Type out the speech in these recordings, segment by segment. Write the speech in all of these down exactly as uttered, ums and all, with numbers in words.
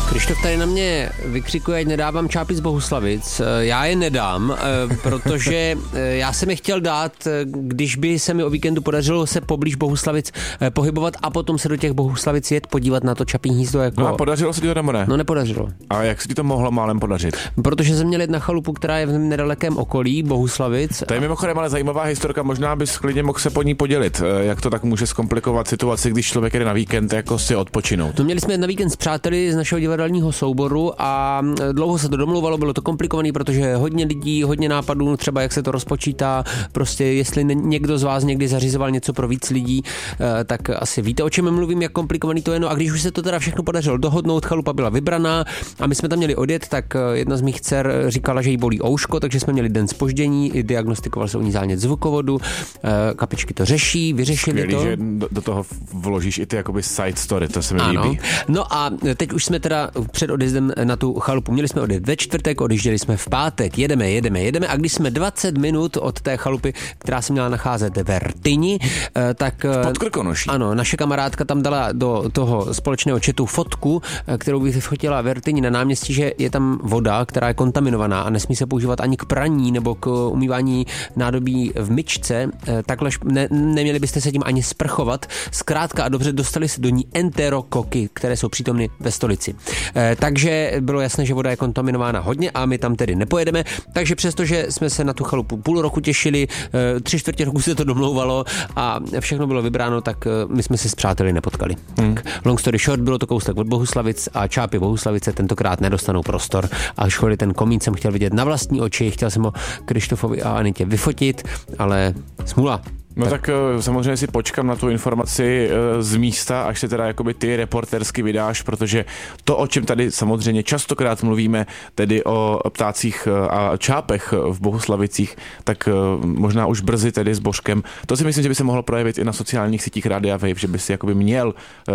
Krištof tady na mě vykřikuje, ať nedávám čápy z Bohuslavic. Já je nedám, protože já jsem je chtěl dát, když by se mi o víkendu podařilo se poblíž Bohuslavic pohybovat a potom se do těch Bohuslavic jet podívat na to Čapí hnízdo. Jako... No a podařilo se ti to nebo ne? No nepodařilo. A jak se ti to mohlo málem podařit? Protože jsem měl jít na chalupu, která je v nedalekém okolí Bohuslavic. To je mimochodem ale zajímavá historka, možná bys klidně mohl se po ní podělit. Jak to tak může zkomplikovat situaci, když člověk jde na víkend jako si odpočinout? To měli jsme na víkend s přáteli z našeho divadelního souboru a dlouho se to domlouvalo, bylo to komplikované, protože hodně lidí, hodně nápadů, třeba jak se to rozpočítá, prostě jestli někdo z vás někdy zařizoval něco pro víc lidí, tak asi víte, o čem mluvím, jak komplikovaný to je. No a když už se to teda všechno podařilo dohodnout, chalupa byla vybraná a my jsme tam měli odjet, tak jedna z mých dcer říkala, že jí bolí ouško, takže jsme měli den zpoždění, diagnostikoval se u ní zánět zvukovodu, kapičky to řeší, vyřešili Skvělý, to. že do toho vložíš i ty jakoby side story, to se mi ano. líbí. No a teď už jsme teda před odjezdem na tu chalupu, měli jsme odjet ve čtvrtek, odjížděli jsme v pátek, jedeme, jedeme, jedeme a když jsme dvacet minut od té chalupy, která se měla nacházet ve Rtyni, tak... Pod Krkonoší. Ano, naše kamarádka tam dala do toho společného chatu fotku, kterou bych vyfotila ve Rtyni na náměstí, že je tam voda, která je kontaminovaná a nesmí se používat ani k praní nebo k umývání nádobí v myčce, takhle ne, neměli byste se tím ani sprchovat. Zkrátka a dobře dostali se do ní enterokoky, které jsou přítomny ve stolici. E, takže bylo jasné, že voda je kontaminována hodně a my tam tedy nepojedeme. Takže přestože jsme se na tu chalupu půl roku těšili, e, tři čtvrtě roku se to domlouvalo a všechno bylo vybráno, tak e, my jsme se s přáteli nepotkali. Hmm. Tak long story short, bylo to kousek od Bohuslavic a Čápy Bohuslavice tentokrát nedostanou prostor. A školy ten komín jsem chtěl vidět na vlastní oči, chtěl jsem ho Krištofovi a Anitě vyfotit, ale smůla. No tak, tak samozřejmě si počkám na tu informaci z místa, až se teda jakoby ty reportersky vydáš, protože to, o čem tady samozřejmě častokrát mluvíme, tedy o ptácích a čápech v Bohuslavicích, tak možná už brzy tedy s Božkem. To si myslím, že by se mohlo projevit i na sociálních sítích Rádia Wave, že by si jakoby měl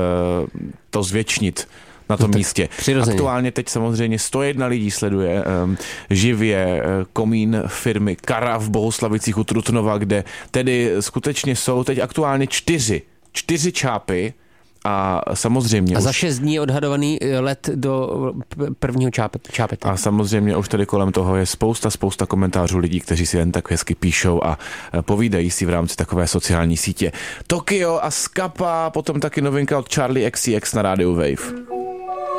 to zvětšnit na tom no místě. Přirozeně. Aktuálně teď samozřejmě sto jedna lidí sleduje um, živě uh, komín firmy Kara v Bohuslavicích u Trutnova, kde tedy skutečně jsou teď aktuálně čtyři, čtyři čápy a samozřejmě... A za už... šest dní je odhadovaný let do prvního čápete. A samozřejmě už tady kolem toho je spousta, spousta komentářů lidí, kteří si jen tak hezky píšou a povídají si v rámci takové sociální sítě. Tokio a Skapa, potom taky novinka od Charlie X C X na rádiu Wave.